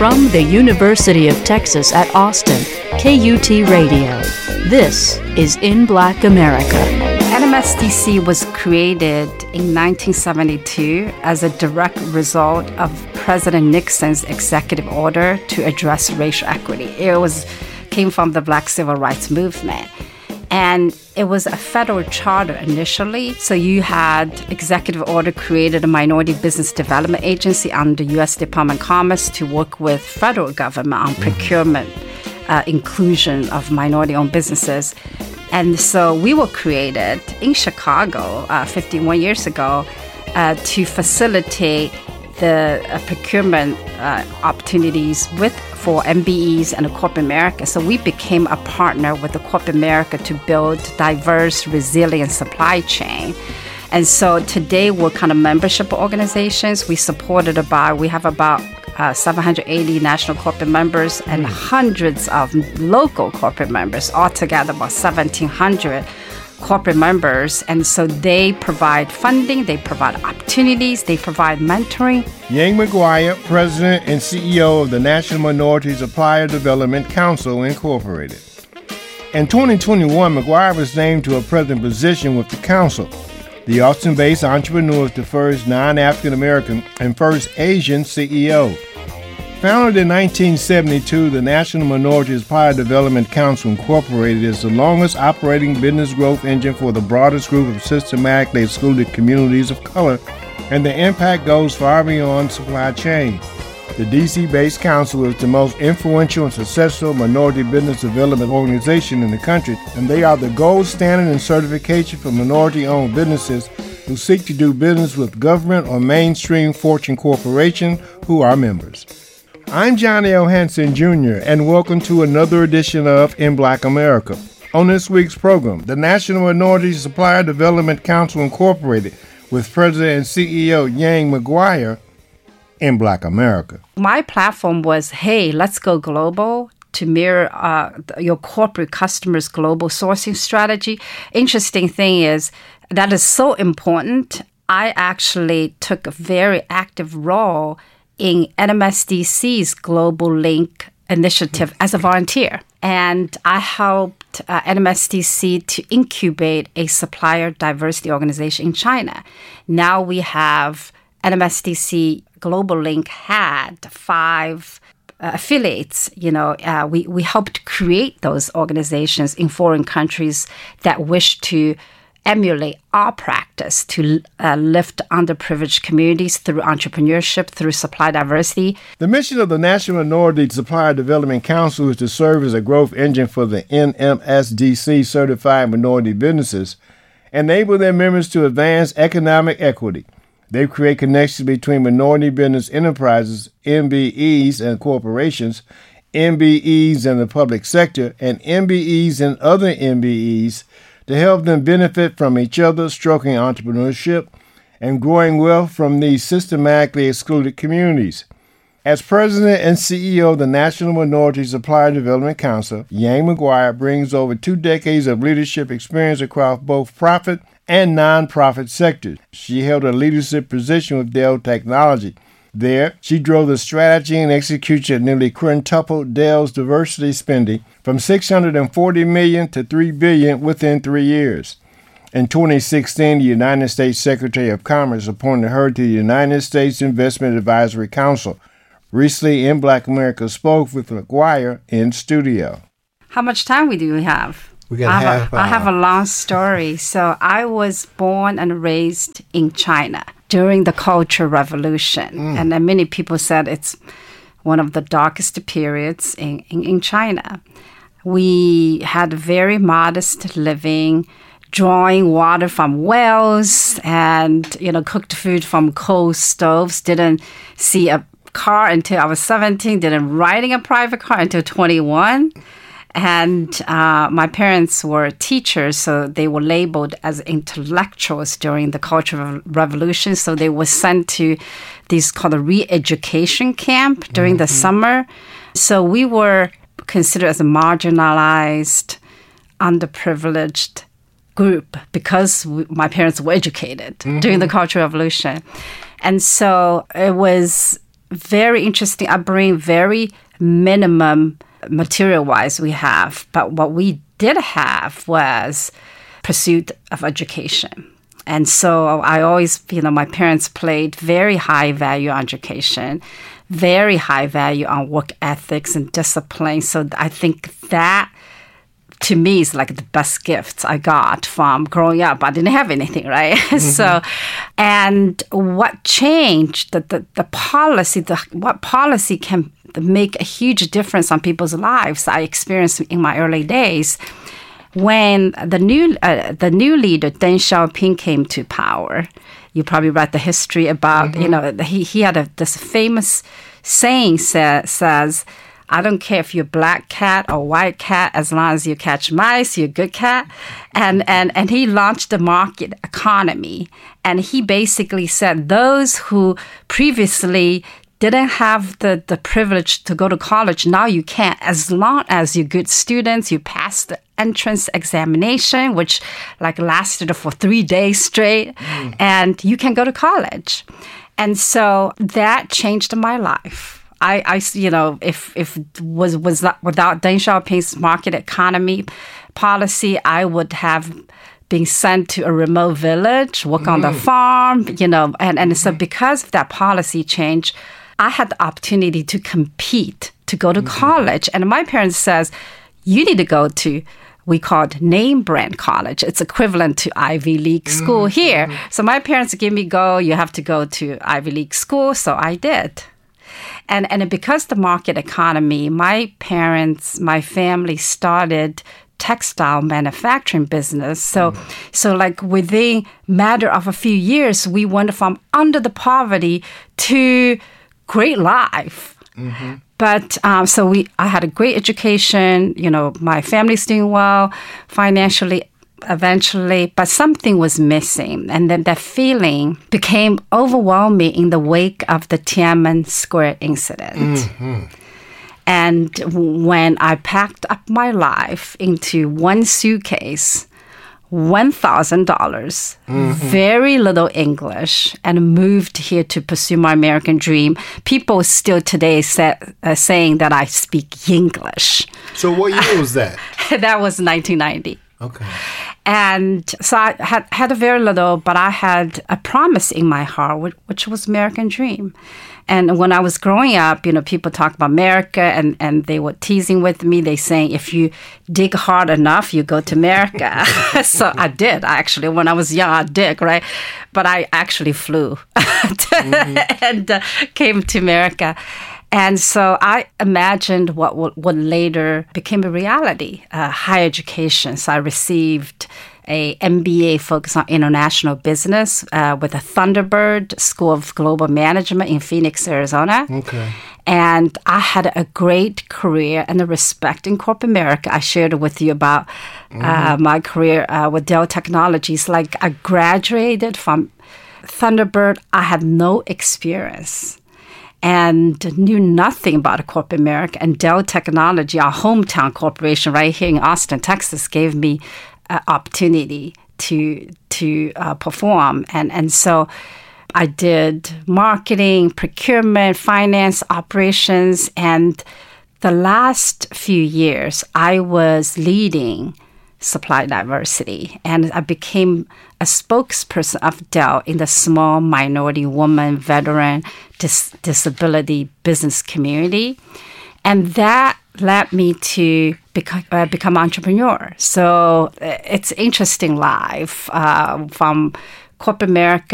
From the University of Texas at Austin, KUT Radio. This is In Black America. NMSDC was created in 1972 as a direct result of President Nixon's executive order to address racial equity. It came from the Black Civil Rights Movement. And it was a federal charter initially. So you had executive order created a minority business development agency under U.S. Department of Commerce to work with federal government on procurement, inclusion of minority-owned businesses. And so we were created in Chicago 51 years ago to facilitate the procurement opportunities for MBEs and corporate America. So we became a partner with the corporate America to build diverse, resilient supply chain. And so today we're kind of membership organizations. We have about 780 national corporate members and hundreds of local corporate members, altogether about 1,700 corporate members. And so they provide funding, they provide opportunities, they provide mentoring. Yang McGuire, President and CEO of the National Minority Supplier Development Council, Incorporated. In 2021, McGuire was named to a president position with the council. The Austin-based entrepreneur is the first non-African American and first Asian CEO. Founded in 1972, the National Minority Supplier Development Council, Incorporated, is the longest operating business growth engine for the broadest group of systematically excluded communities of color, and the impact goes far beyond supply chain. The D.C.-based council is the most influential and successful minority business development organization in the country, and they are the gold standard in certification for minority-owned businesses who seek to do business with government or mainstream Fortune corporation who are members. I'm Johnny L. Hanson Jr., and welcome to another edition of In Black America. On this week's program, the National Minority Supplier Development Council, Incorporated, with President and CEO Yang McGuire, in Black America. My platform was, hey, let's go global to mirror your corporate customers' global sourcing strategy. Interesting thing is that is so important. I actually took a very active role in NMSDC's Global Link initiative as a volunteer. And I helped NMSDC to incubate a supplier diversity organization in China. Now we have NMSDC Global Link had 5 affiliates. We helped create those organizations in foreign countries that wish to emulate our practice to lift underprivileged communities through entrepreneurship, through supply diversity. The mission of the National Minority Supplier Development Council is to serve as a growth engine for the NMSDC certified minority businesses, enable their members to advance economic equity. They create connections between minority business enterprises, MBEs and corporations, MBEs and the public sector, and MBEs and other MBEs to help them benefit from each other, stroking entrepreneurship, and growing wealth from these systematically excluded communities. As President and CEO of the National Minority Supplier Development Council, Yang McGuire brings over 2 decades of leadership experience across both profit and nonprofit sectors. She held a leadership position with Dell Technology. There, she drove the strategy and execution that nearly quintupled Dell's diversity spending from $640 million to $3 billion within 3 years. In 2016, the United States Secretary of Commerce appointed her to the United States Investment Advisory Council. Recently, In Black America spoke with McGuire in studio. How much time do we have? We got I have a long story. So I was born and raised in China during the Cultural Revolution. And then many people said it's one of the darkest periods in China. We had very modest living, drawing water from wells and, cooked food from coal stoves. Didn't see a car until I was 17. Didn't riding a private car until 21. And my parents were teachers, so they were labeled as intellectuals during the Cultural Revolution. So they were sent to these called a re-education camp during the summer. So we were considered as a marginalized, underprivileged group because my parents were educated during the Cultural Revolution. And so it was very interesting upbringing, very minimum material-wise we have. But what we did have was pursuit of education. And so I always, my parents played very high value on education, very high value on work ethics and discipline. So I think that, to me, is like the best gifts I got from growing up. I didn't have anything, right? Mm-hmm. So, and what changed, the policy, what policy can make a huge difference on people's lives, I experienced in my early days. When the new leader, Deng Xiaoping, came to power, you probably read the history about, he had this famous saying says, I don't care if you're black cat or white cat, as long as you catch mice, you're a good cat. And he launched the market economy. And he basically said those who previously didn't have the privilege to go to college, now you can, as long as you're good students, you pass the entrance examination, which lasted for 3 days straight, and you can go to college. And so that changed my life. If it was without Deng Xiaoping's market economy policy, I would have been sent to a remote village, work on the farm, and so because of that policy change, I had the opportunity to compete, to go to college. And my parents says, you need to go to, we called name brand college. It's equivalent to Ivy League school here. So my parents gave me you have to go to Ivy League school. So I did. And because the market economy, my family started textile manufacturing business. So within matter of a few years, we went from under the poverty to great life. Mm-hmm. But I had a great education. My family's doing well financially eventually, but something was missing. And then that feeling became overwhelming in the wake of the Tiananmen Square incident. Mm-hmm. And when I packed up my life into one suitcase, $1,000, very little English, and moved here to pursue my American dream. People still today saying that I speak English. So what year was that? That was 1990. Okay. And so I had a very little, but I had a promise in my heart, which was American dream. And when I was growing up, people talk about America, and they were teasing with me. They saying, if you dig hard enough, you go to America. So I did, actually. When I was young, I did, right? But I actually flew and came to America. And so I imagined what later became a reality, higher education. So I received a MBA focused on international business with a Thunderbird School of Global Management in Phoenix, Arizona. Okay. And I had a great career and a respect in corporate America. I shared with you about my career with Dell Technologies. I graduated from Thunderbird. I had no experience and knew nothing about corporate America. And Dell Technology, our hometown corporation right here in Austin, Texas, gave me an opportunity to perform. And so I did marketing, procurement, finance, operations. And the last few years, I was leading supply diversity. And I became a spokesperson of Dell in the small minority woman, veteran, disability business community. And that led me to become an entrepreneur. So it's interesting life from corporate America